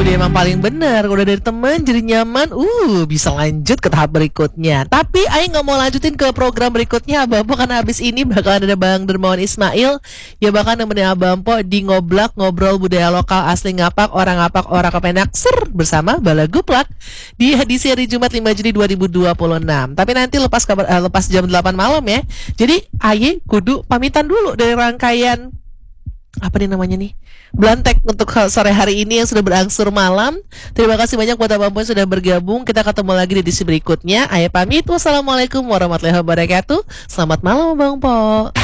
Jadi emang paling bener. Udah dari temen jadi nyaman. Bisa lanjut ke tahap berikutnya. Tapi Aing nggak mau lanjutin ke program berikutnya Abang Po, karena habis ini bakal ada Bang Dermawan Ismail. Ya bakal nemenin Abang Po di ngoblak ngobrol budaya lokal asli ngapak orang kepenak bersama Bala Guplak di edisi hari Jumat 5 Juni 2026. Tapi nanti lepas jam 8 malam ya. Jadi Aye kudu pamitan dulu dari rangkaian apa nih namanya nih, Belantek untuk sore hari ini yang sudah berangsur malam. Terima kasih banyak buat Abang Po yang sudah bergabung. Kita ketemu lagi di edisi berikutnya. Ayo pamit. Wassalamualaikum warahmatullahi wabarakatuh. Selamat malam Abang Po.